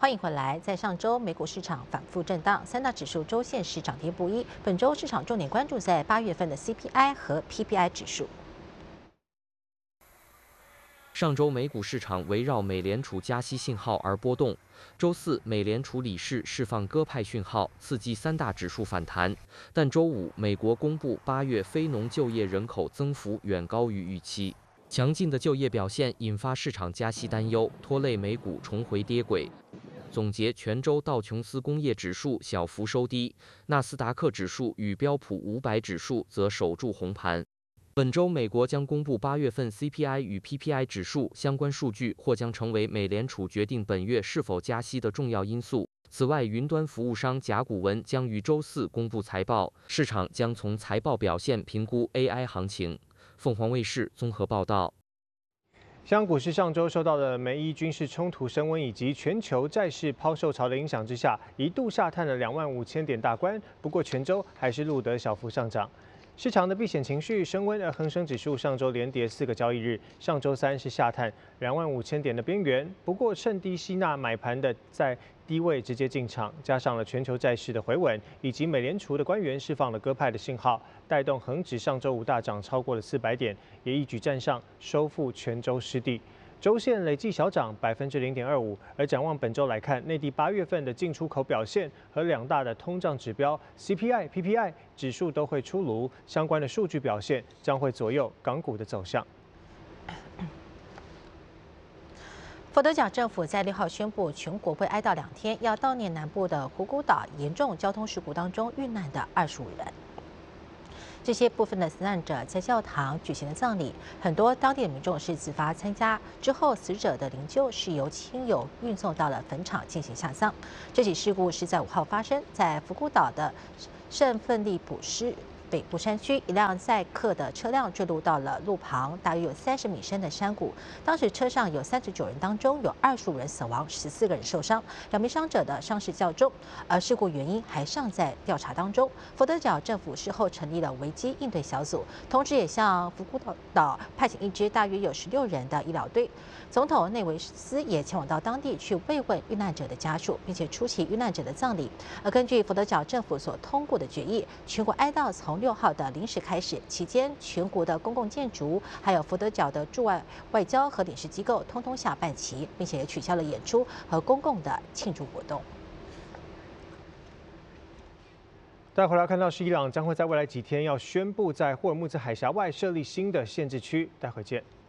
欢迎回来。在上周美股市场反复震荡，三大指数周线是涨跌不一。本周市场重点关注在8月份的 CPI 和 PPI 指数。 上周美股市场围绕美联储加息信号而波动。周四，美联储理事释放鸽派讯号，刺激三大指数反弹。但周五，美国公布8月非农就业人口增幅远高于预期。强劲的就业表现引发市场加息担忧，拖累美股重回跌轨。总结全周道琼斯工业指数小幅收低，纳斯达克指数与标普500指数则守住红盘。本周美国将公布8月份 CPI 与 PPI 指数相关数据，或将成为美联储决定本月是否加息的重要因素。此外，云端服务商甲骨文将于周四公布财报，市场将从财报表现评估 AI 行情。凤凰卫视综合报道。 香港股市上周受到了美伊军事冲突升温以及全球债市抛售潮的影响之下，一度下探了25000点大关。不过全周还是录得小幅上涨。市场的避险情绪升温，而恒生指数上周连跌4个交易日，上周三是下探25000点的边缘。不过趁低吸纳买盘的在低位直接进场，加上了全球债市的回稳，以及美联储的官员释放了鸽派的信号，带动恒指上周五大涨超过了400点，也一举站上收复全周失地。周线累计小涨0.25%，而展望本周来看，内地8月份的进出口表现和两大的通胀指标 CPI、PPI 指数都会出炉，相关的数据表现将会左右港股的走向。 佛得角政府在6号宣布，全国会哀悼2天，要悼念南部的虎骨岛严重交通事故当中遇难的25人。这些部分的死难者在教堂举行了葬礼，很多当地的民众是自发参加。之后，死者的灵柩是由亲友运送到了坟场进行下葬。这起事故是在5号发生在福孤岛的圣奋利普市北部山区，一辆载客的车辆坠入到了路旁大约有30米深的山谷。当时车上有39人，当中有25人死亡，14个人受伤，2名伤者的伤势较重，而事故原因还尚在调查当中。佛得角政府事后成立了危机应对小组，同时也向福孤岛派遣一支大约有16人的医疗队。总统内维斯也前往到当地去慰问遇难者的家属，并且出席遇难者的葬礼。而根据佛得角政府所通过的决议，全国哀悼从6号的0时开始，期间全国的公共建筑还有佛得角的驻外交和领事机构通通下半旗，并且也取消了演出和公共的庆祝活动。 待会来看到是伊朗将会在未来几天要宣布在霍尔木兹海峡外设立新的限制区，待会见。